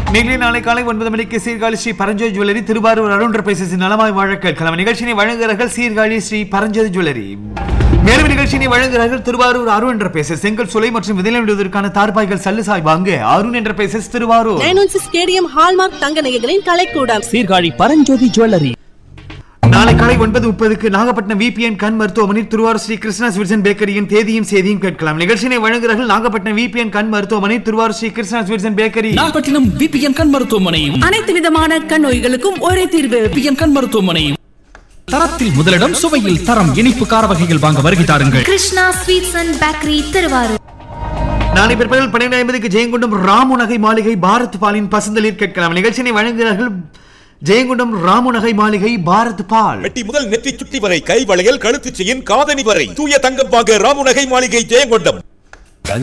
நீங்களே நாளை காலை 9 மணிக்கு சீர்காழி ஸ்ரீ பரஞ்சோதி ஜுவல்லரி திருவாரூர் அருண் என்டர்பிரைசஸ் நலமாய் வாழ கேட்கலாம். நிகழ்ச்சியை வழங்குகிறார்கள் சீர்காழி ஸ்ரீ பரஞ்சோதி ஜுவல்லரி. மேலும் நிகழ்ச்சியை வழங்குகிறார்கள் திருவாரூர் அருண் என்டர்பிரைசஸ். செங்கல் சுலை மற்றும் விதிலிடுவதற்கான தார்பாய்கள் சல்லுசாய் வாங்க Arun enterprises Thiruvarur. 916 stadium hallmark தங்க நகைகளின் கலைக்கூடம் சீர்காழி பரஞ்சோதி ஜுவல்லரி. நாளை காலை 9:30க்கு நாகப்பட்டினம் விபிஎன் கண் மருத்துவமனை திருவாரூர் ஸ்ரீ கிருஷ்ணா ஸ்வீட்ஸ் பேக்கரியின் தேதியும் செய்தியும் கேட்கலாம். நிகழ்ச்சியை வழங்குகிறார்கள் நாகப்பட்டினம் விபிஎன் கண் மருத்துவமனை Thiruvarur Sri Krishna sweets bakery. Nagapattinam VPN கண் மருத்துவமனையும் அனைத்து விதமான கண் நோய்களுக்கும் ஒரே தீர்வு. விபிஎன் கண் மருத்துவமனையும் தரத்தில் முதலிடம், சுவையில் தரம். இனிப்பு கார வகைகள் வாங்க வருகை தாருங்கள். Krishna sweets and bakery Thiruvarur. நாளை பிற்பகல் 12:50க்கு ஜெயங்கொண்டம் ராமு நகை மாளிகை பாரத் பாலின் பசுந்தளிர் கேட்கலாம். நிகழ்ச்சியை வழங்குகிறார்கள் ஜெயங்கொண்டம் ராமு நகை மாளிகை பாரத் பால். வெட்டி முதல் நெற்றி சுட்டி வரை கை வளையல் கழுத்து செயின் காதணி வரை தூய தங்கம் வாங்க ராமு நகை மாளிகை ஜெயங்கொண்டம்.